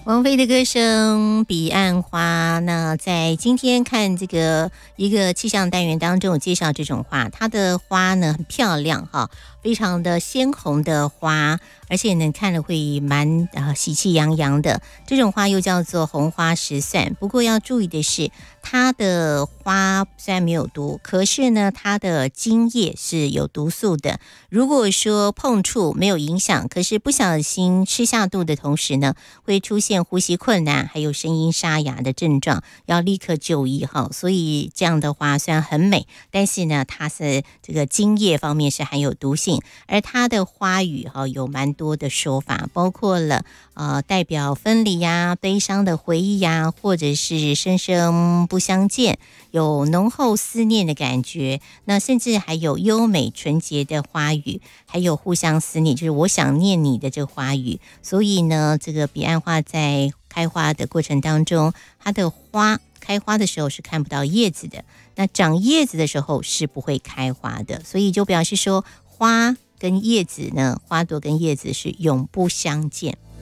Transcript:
王菲的歌声《彼岸花》。那在今天看这个一个气象单元当中有介绍这种花，它的花呢很漂亮哈，非常的鲜红的花，而且呢看了会蛮喜气洋洋的。这种花又叫做红花石蒜，不过要注意的是，它的花虽然没有毒，可是呢它的茎叶是有毒素的。如果说碰触没有影响，可是不小心吃下肚的同时呢，会出现呼吸困难还有声音沙哑的症状，要立刻就医哈。所以这样的花虽然很美，但是呢它是这个茎叶方面是含有毒性，而它的花语有蛮多的说法，包括了代表分离呀、悲伤的回忆呀，或者是生生不相见，有浓厚思念的感觉。那甚至还有优美纯洁的花语，还有互相思念，就是我想念你的这个花语。所以呢，这个彼岸花在开花的过程当中，它的花开花的时候是看不到叶子的，那长叶子的时候是不会开花的，所以就表示说花跟叶子呢，花朵跟叶子是永不相见。